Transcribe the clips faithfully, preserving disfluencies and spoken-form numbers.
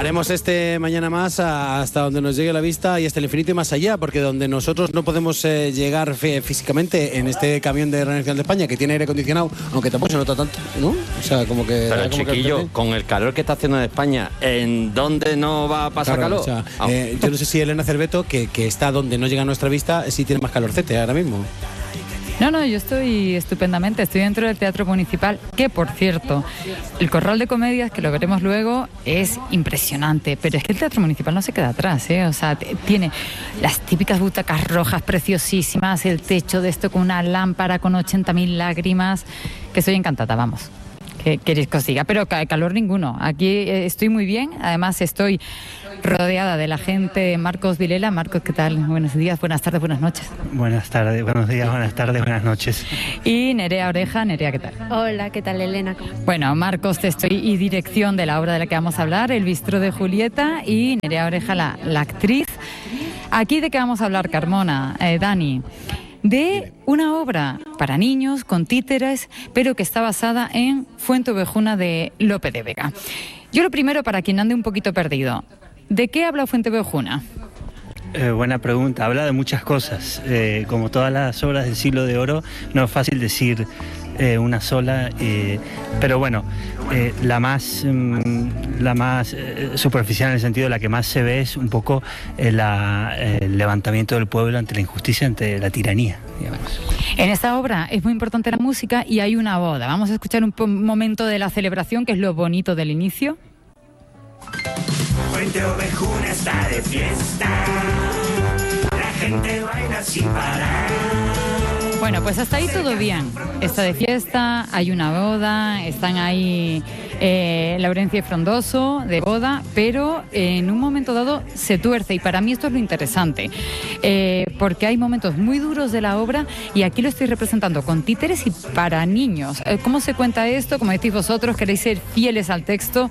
Haremos este mañana más hasta donde nos llegue la vista y hasta el infinito y más allá, porque donde nosotros no podemos eh, llegar físicamente en este camión de Radio Nacional de España que tiene aire acondicionado, aunque tampoco se nota tanto, ¿no? O sea, como que... Pero como chiquillo, que... con el calor que está haciendo en España, ¿en dónde no va a pasar claro, calor? O sea, oh. eh, yo no sé si Elena Cerveto, que, que está donde no llega a nuestra vista, sí tiene más calorcete ahora mismo. No, no, yo estoy estupendamente, estoy dentro del Teatro Municipal, que por cierto, el Corral de Comedias, que lo veremos luego, es impresionante, pero es que el Teatro Municipal no se queda atrás, ¿eh? O sea, t- tiene las típicas butacas rojas preciosísimas, el techo de esto con una lámpara con ochenta mil lágrimas, que estoy encantada, vamos. ¿Qué queréis que os diga? Pero calor ninguno. Aquí eh, estoy muy bien. Además estoy rodeada de la gente de Marcos Vilela. Marcos, ¿qué tal? Buenos días, buenas tardes, buenas noches. Buenas tardes, buenos días, buenas tardes, buenas noches. Y Nerea Oreja. Nerea, ¿qué tal? Hola, ¿qué tal, Elena? Bueno, Marcos, te estoy y dirección de la obra de la que vamos a hablar, El Bistró de Julieta, y Nerea Oreja, la, la actriz. Aquí de qué vamos a hablar, Carmona, eh, Dani. De una obra para niños con títeres, pero que está basada en Fuenteovejuna de Lope de Vega. Yo lo primero, para quien ande un poquito perdido, ¿de qué habla Fuenteovejuna? Eh, buena pregunta. Habla de muchas cosas. Eh, como todas las obras del Siglo de Oro, no es fácil decir eh, una sola, eh, pero bueno, eh, la más, mm, la más eh, superficial, en el sentido de la que más se ve, es un poco eh, la, eh, el levantamiento del pueblo ante la injusticia, ante la tiranía, digamos. En esta obra es muy importante la música y hay una boda. Vamos a escuchar un po- momento de la celebración, que es lo bonito del inicio. Fuenteovejuna está de fiesta, la gente baila sin parar. Bueno, pues hasta ahí todo bien. Está de fiesta, hay una boda, están ahí eh, Laurencia y Frondoso de boda, pero en un momento dado se tuerce, y para mí esto es lo interesante, eh, porque hay momentos muy duros de la obra y aquí lo estoy representando con títeres y para niños. Eh, ¿Cómo se cuenta esto? Como decís vosotros, queréis ser fieles al texto,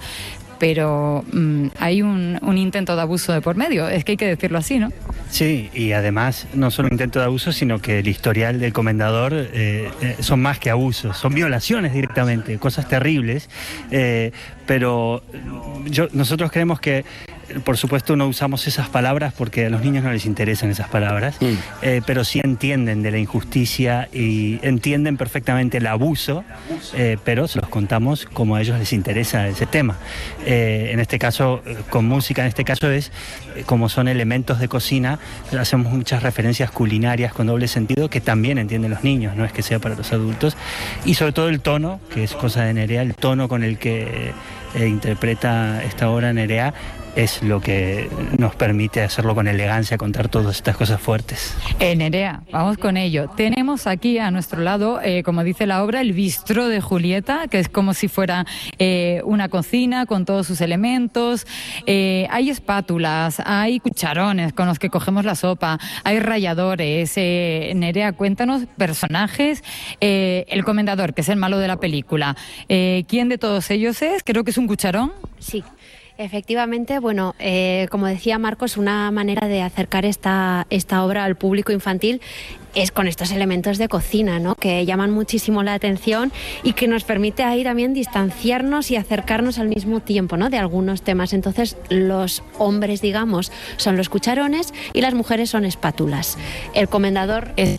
pero mmm, hay un, un intento de abuso de por medio, es que hay que decirlo así, ¿no? Sí, y además no solo intento de abuso, sino que el historial del comendador eh, eh, son más que abusos, son violaciones directamente, cosas terribles, eh, pero yo, nosotros creemos que, por supuesto, no usamos esas palabras porque a los niños no les interesan esas palabras, mm. eh, pero sí entienden de la injusticia y entienden perfectamente el abuso, eh, pero se los contamos como a ellos les interesa ese tema. Eh, en este caso, con música, en este caso es, eh, como son elementos de cocina, hacemos muchas referencias culinarias con doble sentido que también entienden los niños, no es que sea para los adultos, y sobre todo el tono, que es cosa de Nerea, el tono con el que eh, interpreta esta obra Nerea, es lo que nos permite hacerlo con elegancia, contar todas estas cosas fuertes. Eh, Nerea, vamos con ello. Tenemos aquí a nuestro lado, eh, como dice la obra, el bistró de Julieta, que es como si fuera eh, una cocina con todos sus elementos. Eh, hay espátulas, hay cucharones con los que cogemos la sopa, hay ralladores. Eh, Nerea, cuéntanos personajes. Eh, el comendador, que es el malo de la película. Eh, ¿Quién de todos ellos es? Creo que es un cucharón. Sí. Efectivamente, bueno, eh, como decía Marcos, una manera de acercar esta, esta obra al público infantil es con estos elementos de cocina, ¿no?, que llaman muchísimo la atención y que nos permite ahí también distanciarnos y acercarnos al mismo tiempo, ¿no?, de algunos temas. Entonces, los hombres, digamos, son los cucharones y las mujeres son espátulas. El comendador es...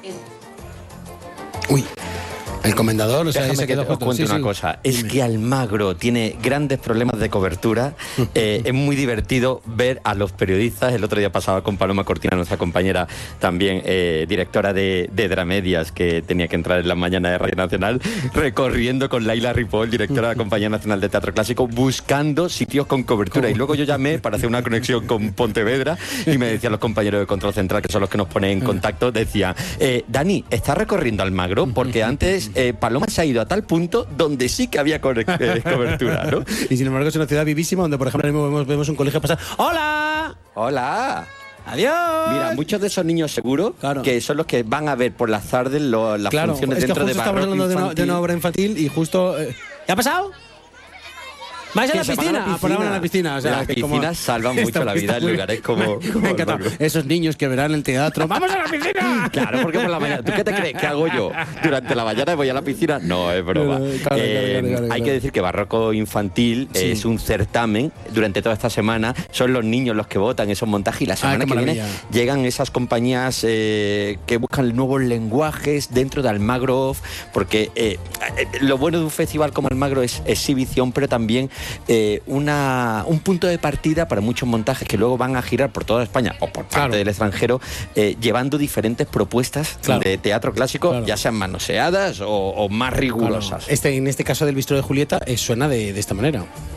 Uy. El comendador, o sea, Déjame se quedó que os cuente sí, una sí. cosa. Es Dime. que Almagro tiene grandes problemas de cobertura. Eh, es muy divertido ver a los periodistas. El otro día pasaba con Paloma Cortina, nuestra compañera también, eh, directora de, de Dramedias, que tenía que entrar en la mañana de Radio Nacional, recorriendo con Laila Ripoll, directora de la Compañía Nacional de Teatro Clásico, buscando sitios con cobertura. Y luego yo llamé para hacer una conexión con Pontevedra y me decían los compañeros de Control Central, que son los que nos ponen en contacto, decían, eh, Dani, ¿estás recorriendo Almagro? Porque antes... Eh, Paloma se ha ido a tal punto donde sí que había co- eh, cobertura, ¿no? Y sin embargo es una ciudad vivísima donde, por ejemplo, vemos, vemos un colegio pasar. ¡Hola! ¡Hola! ¡Adiós! Mira, muchos de esos niños seguro claro. que son los que van a ver por las tardes lo, las claro, funciones es que dentro justo de estamos Barroco hablando de una, Infantil. de una obra infantil y justo... Eh, ¿qué ha pasado? ¿Vais a Que la se van piscina? Ah, por ahora a la piscina. O sea, Las que como- piscinas salvan mucho Está- la vida está en muy- lugares como... Me, como me ha el encantado. barrio. Esos niños que verán el teatro. ¡Vamos a la piscina! Claro, porque por la mañana. ¿Tú qué te crees? ¿Qué hago yo? Durante la mañana voy a la piscina. No, es broma. Claro, claro, Eh, claro, claro, hay claro. que decir que Barroco Infantil Sí. es un certamen durante toda esta semana. Son los niños los que votan esos montajes y la semana qué que viene maravilla. llegan esas compañías eh, que buscan nuevos lenguajes dentro de Almagro, porque eh, eh, lo bueno de un festival como Almagro es exhibición, pero también eh, una, un punto de partida para muchos montajes que luego van a girar por toda España o por parte Claro. del extranjero, eh, llevando diferentes propuestas Claro. de teatro clásico, Claro. ya sean manoseadas o, o más rigurosas. Este, en este caso del bistro de Julieta, eh, suena de, de esta manera.